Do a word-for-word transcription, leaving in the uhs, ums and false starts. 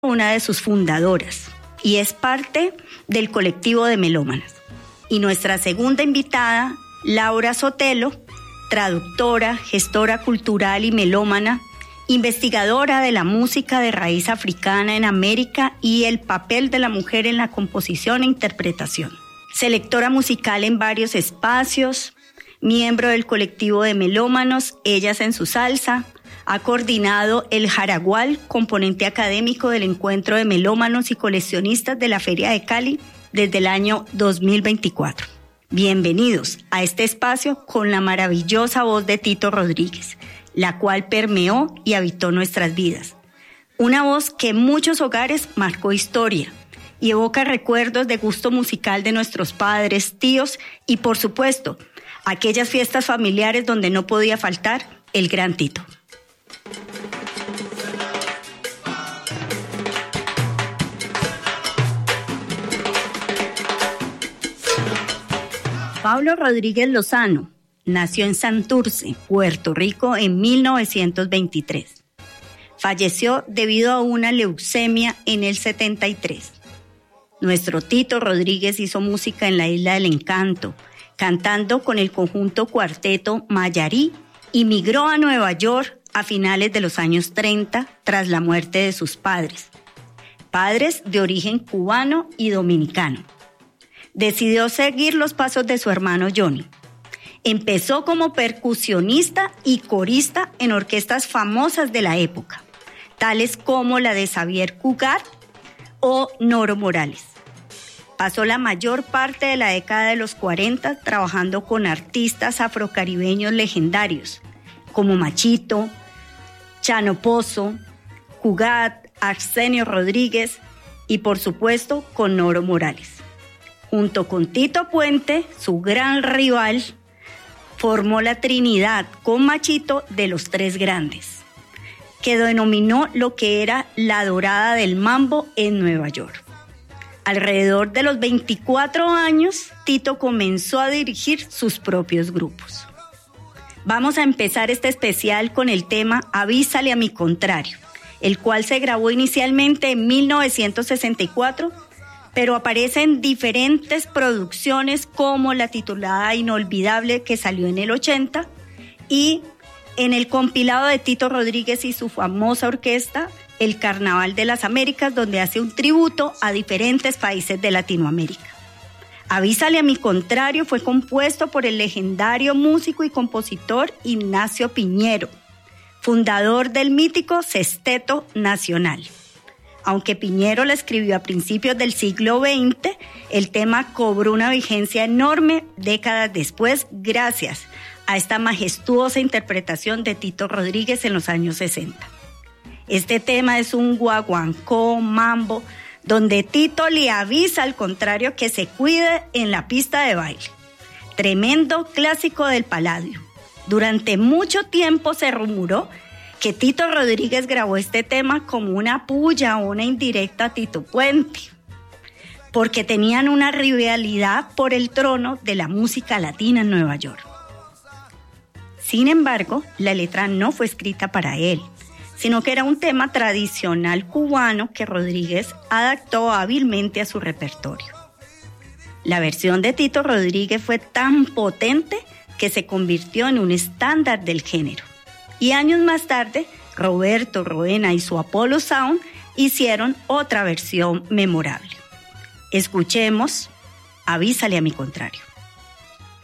una de sus fundadoras y es parte del colectivo de melómanas. Y nuestra segunda invitada, Laura Sotelo, traductora, gestora cultural y melómana, investigadora de la música de raíz africana en América y el papel de la mujer en la composición e interpretación. Selectora musical en varios espacios, miembro del colectivo de melómanos Ellas en su Salsa, ha coordinado el Jaragual, componente académico del encuentro de melómanos y coleccionistas de la Feria de Cali desde el año dos mil veinticuatro. Bienvenidos a este espacio con la maravillosa voz de Tito Rodríguez, la cual permeó y habitó nuestras vidas. Una voz que en muchos hogares marcó historia y evoca recuerdos de gusto musical de nuestros padres, tíos y, por supuesto, aquellas fiestas familiares donde no podía faltar el gran Tito. Pablo Rodríguez Lozano nació en Santurce, Puerto Rico, en mil novecientos veintitrés. Falleció debido a una leucemia en el setenta y tres. Nuestro Tito Rodríguez hizo música en la Isla del Encanto, cantando con el conjunto cuarteto Mayarí, y migró a Nueva York a finales de los años treinta tras la muerte de sus padres, padres de origen cubano y dominicano. Decidió seguir los pasos de su hermano Johnny. Empezó como percusionista y corista en orquestas famosas de la época, tales como la de Xavier Cugat o Noro Morales. Pasó la mayor parte de la década de los cuarenta trabajando con artistas afrocaribeños legendarios, como Machito, Chano Pozo, Cugat, Arsenio Rodríguez y, por supuesto, con Noro Morales. Junto con Tito Puente, su gran rival, formó la trinidad con Machito de los Tres Grandes, que denominó lo que era la dorada del mambo en Nueva York. Alrededor de los veinticuatro años, Tito comenzó a dirigir sus propios grupos. Vamos a empezar este especial con el tema Avísale a mi contrario, el cual se grabó inicialmente en mil novecientos sesenta y cuatro, pero aparece en diferentes producciones como la titulada Inolvidable, que salió en el ochenta, y en el compilado de Tito Rodríguez y su famosa orquesta, El Carnaval de las Américas, donde hace un tributo a diferentes países de Latinoamérica. Avísale a mi contrario fue compuesto por el legendario músico y compositor Ignacio Piñero, fundador del mítico Sexteto Nacional. Aunque Piñero la escribió a principios del siglo veinte, el tema cobró una vigencia enorme décadas después gracias a esta majestuosa interpretación de Tito Rodríguez en los años sesenta. Este tema es un guaguancó, mambo, donde Tito le avisa al contrario que se cuide en la pista de baile. Tremendo clásico del Paladio. Durante mucho tiempo se rumoró que Tito Rodríguez grabó este tema como una puya o una indirecta a Tito Puente, porque tenían una rivalidad por el trono de la música latina en Nueva York. Sin embargo, la letra no fue escrita para él, sino que era un tema tradicional cubano que Rodríguez adaptó hábilmente a su repertorio. La versión de Tito Rodríguez fue tan potente que se convirtió en un estándar del género. Y años más tarde, Roberto Roena y su Apollo Sound hicieron otra versión memorable. Escuchemos Avísale a mi contrario.